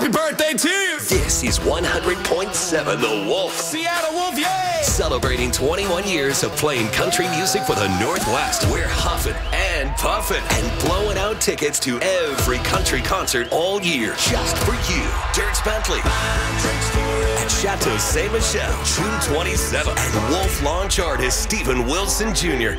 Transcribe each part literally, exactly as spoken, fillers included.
Happy birthday to you! This is one hundred point seven The Wolf. Seattle Wolf, yay! Celebrating twenty-one years of playing country music for the Northwest. We're huffing and puffing and blowing out tickets to every country concert all year just for you. Dierks Bentley at Chateau Saint Michelle, June twenty-seventh. And Wolf launch artist Steven Wilson Junior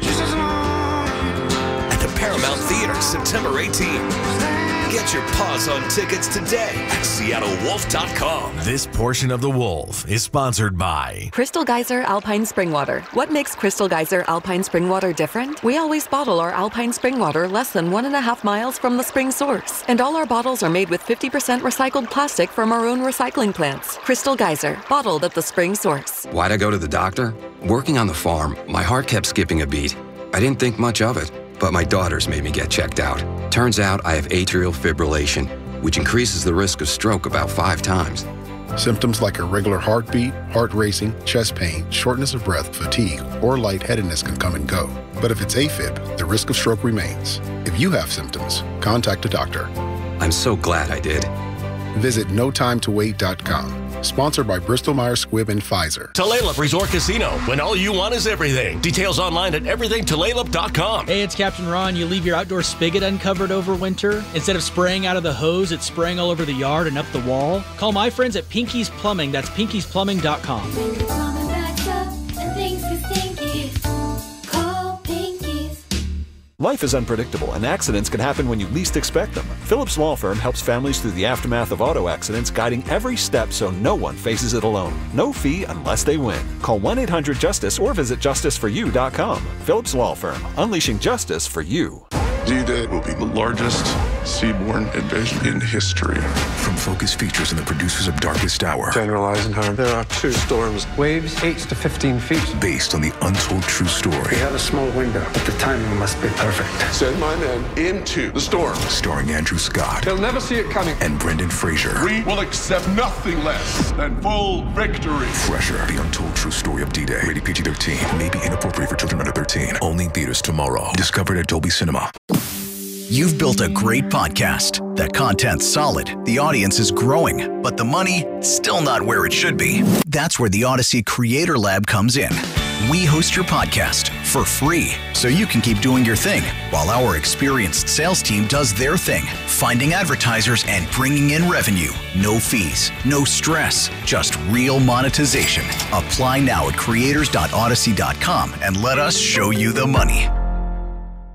at the Paramount Theater, September eighteenth. Get your paws on tickets today at Seattle Wolf dot com. This portion of The Wolf is sponsored by Crystal Geyser Alpine Spring Water. What makes Crystal Geyser Alpine Spring Water different? We always bottle our Alpine Spring Water less than one and a half miles from the spring source. And all our bottles are made with fifty percent recycled plastic from our own recycling plants. Crystal Geyser, bottled at the spring source. Why'd I go to the doctor? Working on the farm, my heart kept skipping a beat. I didn't think much of it, but my daughters made me get checked out. Turns out I have atrial fibrillation, which increases the risk of stroke about five times. Symptoms like irregular heartbeat, heart racing, chest pain, shortness of breath, fatigue, or lightheadedness can come and go. But if it's AFib, the risk of stroke remains. If you have symptoms, contact a doctor. I'm so glad I did. Visit no time to wait dot com. Sponsored by Bristol Myers Squibb and Pfizer. Tulalip Resort Casino, when all you want is everything. Details online at everything tulalip dot com. Hey, it's Captain Ron. You leave your outdoor spigot uncovered over winter? Instead of spraying out of the hose, it's spraying all over the yard and up the wall? Call my friends at Pinky's Plumbing. That's pinkies plumbing dot com. When the plumbing backs up and things get stinky, call Pinky's. Life is unpredictable, and accidents can happen when you least expect them. Phillips Law Firm helps families through the aftermath of auto accidents, guiding every step so no one faces it alone. No fee unless they win. Call one eight hundred justice or visit justice for you dot com. Phillips Law Firm, unleashing justice for you. D-Day will be the largest seaborne invasion in history. From Focus Features and the producers of Darkest Hour. General Eisenhower, there are two storms. Waves eight to fifteen feet. Based on the untold true story. We have a small window, but the timing must be perfect. Send my men into the storm. Starring Andrew Scott. They'll never see it coming. And Brendan Fraser. We will accept nothing less than full victory. Fresher, the untold true story of D-Day. Rated P G thirteen. May be inappropriate for children under thirteen. Only in theaters tomorrow. Discovered at Dolby Cinema. You've built a great podcast. The content's solid, the audience is growing, but the money, still not where it should be. That's where the Odyssey Creator Lab comes in. We host your podcast for free, so you can keep doing your thing, while our experienced sales team does their thing, finding advertisers and bringing in revenue. No fees, no stress, just real monetization. Apply now at creators dot odyssey dot com and let us show you the money.